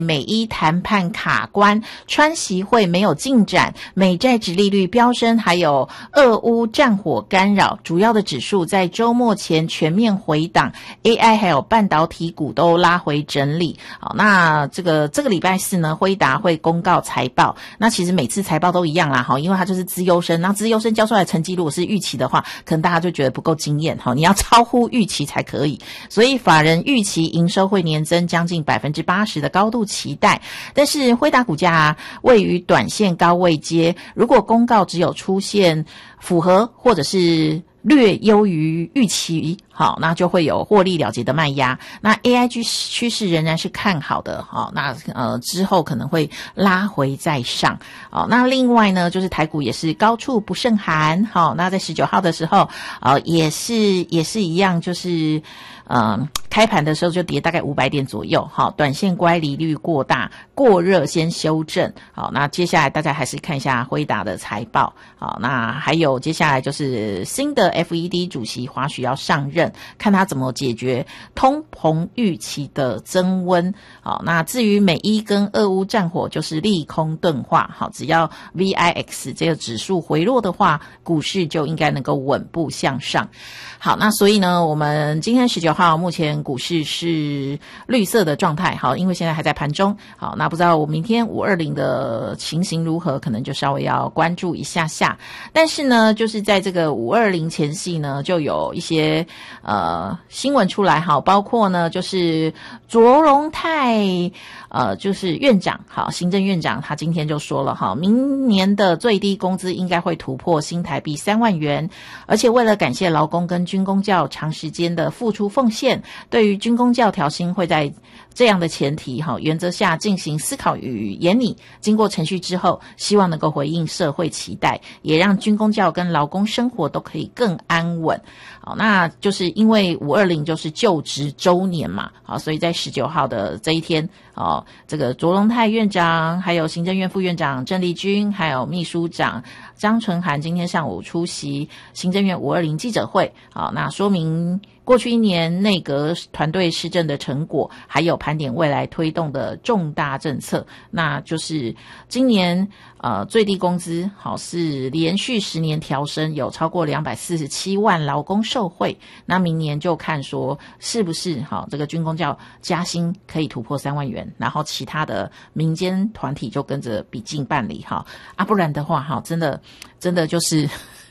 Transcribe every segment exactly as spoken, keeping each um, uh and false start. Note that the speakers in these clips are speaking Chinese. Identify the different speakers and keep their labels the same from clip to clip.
Speaker 1: 美伊谈判卡关，川习会没有进展，美债殖利率飙升，还有俄乌战火干扰，主要的指数在周末前全面回档 ，A I 还有半导体股都拉回整理。好，那这个这个礼拜四呢，辉达会公告财报。那其实每次财报都一样啦，哈，因为它就是资优生，那资优生交出来的成绩如果是预期的话，可能大家就觉得不够惊艳，哈，你要超乎预期才可以。所以法人预期营收会年增将近百分之八十的高度期待，但是辉达股价啊位于短线高位阶，如果公告只有出现符合或者是略优于预期，好，那就会有获利了结的卖压。那 A I 趋势仍然是看好的，好，那呃之后可能会拉回再上。好，那另外呢，就是台股也是高处不胜寒，好，那在十九号的时候，呃也是也是一样，就是嗯，开盘的时候就跌大概五百点左右，好，短线乖离率过大，过热先修正。好，那接下来大家还是看一下辉达的财报。好，那还有接下来就是新的 F E D 主席华许要上任，看他怎么解决通膨预期的增温。好，那至于美伊跟俄乌战火就是利空钝化，好，只要 V I X 这个指数回落的话，股市就应该能够稳步向上。好，那所以呢，我们今天十九号目前股市是绿色的状态，好，因为现在还在盘中。好，那不知道我明天五二零的情形如何，可能就稍微要关注一下下。但是呢，就是在这个五二零前夕呢，就有一些呃新闻出来，好，包括呢就是卓荣泰呃就是院长，好，行政院长他今天就说了，好，明年的最低工资应该会突破新台币三万元，而且为了感谢劳工跟军公教长时间的付出奉献，对于军公教调薪会在这样的前提哈原则下进行思考与研拟，经过程序之后，希望能够回应社会期待，也让军公教跟劳工生活都可以更安稳。好，那就是因为五二零就是就职周年嘛，好，所以在十九号的这一天，哦，这个卓荣泰院长，还有行政院副院长郑丽君，还有秘书长张纯涵今天上午出席行政院五二零记者会，好，那说明过去一年内阁团队施政的成果，还有盘点未来推动的重大政策。那就是今年呃最低工资好是连续十年调升，有超过两百四十七万劳工受惠。那明年就看说是不是好这个军公教加薪可以突破三万元，然后其他的民间团体就跟着比劲办理哈啊，不然的话哈真的真的就是。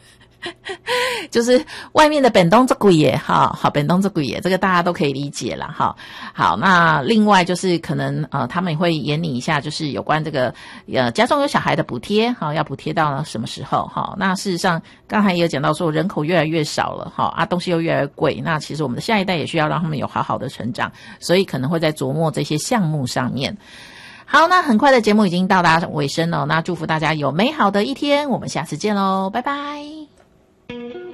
Speaker 1: 就是外面的本东这贵耶，哈，好，本东这贵耶，这个大家都可以理解啦，哈。好，那另外就是可能呃，他们也会研拟一下，就是有关这个呃家中有小孩的补贴，哈，要补贴到什么时候，哈。那事实上刚才也有讲到说，人口越来越少了，哈，啊，东西又越来越贵，那其实我们的下一代也需要让他们有好好的成长，所以可能会在琢磨这些项目上面。好，那很快的节目已经到达尾声了，那祝福大家有美好的一天，我们下次见喽，拜拜。